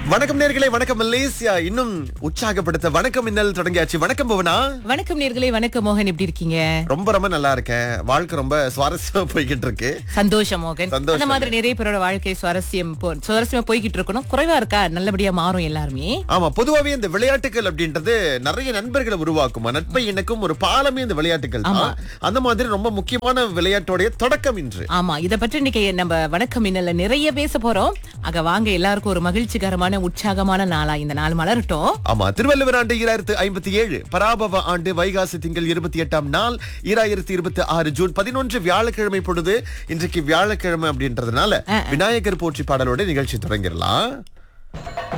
வணக்கம் நேர்களே, வணக்கம் மலேசியா. இன்னும் உற்சாகப்படுத்த வணக்கம் மின்னல் தொடங்கியாச்சு. வணக்கம் புவனா. வணக்கம் நேர்களே, வணக்கம் மோகன், எப்படி இருக்கீங்க? ரொம்ப ரொம்ப நல்லா இருக்கேன். வாழ்க்கை ரொம்ப சுவாரஸ்யமா போய்கிட்டு இருக்கு. சந்தோஷம் மோகன். சந்தோஷம். அந்த மாதிரி நிறைய பேரோட வாழ்க்கை சுவாரஸ்யமா போய்கிட்டு இருக்கணும். குறைவா இருக்கா? நல்லபடியா மாறும் எல்லாருமே. ஆமா, பொதுவாவே இந்த விளையாட்டுகள் அப்படின்றது நிறைய நண்பர்களை உருவாக்கும். நட்பை இணைக்கும் ஒரு பாலமே இந்த விளையாட்டுகள் தான். அந்த மாதிரி ரொம்ப முக்கியமான விளையாட்டோடைய தொடக்கம் இன்று. ஆமா, இத பற்றி இன்னைக்கு நம்ம வணக்கம் மின்னல்ல நிறைய பேச போறோம். ஆக வாங்க, எல்லாருக்கும் ஒரு மகிழ்ச்சிகரமான உற்சாகமான நாளா இந்த நாள் மலரட்டும். ஆமா, திருவள்ளுவர் ஆண்டு 2057, பராபவ ஆண்டு வைகாசி திங்கள் 28ஆம் நாள் 2026 ஜூன் 11 வியாழக்கிழமை பொழுது. இன்றைக்கு வியாழக்கிழமை அப்படின்றதுனால விநாயகர் போற்றி பாடலோட நிகழ்ச்சி தொடங்கிடலாம்.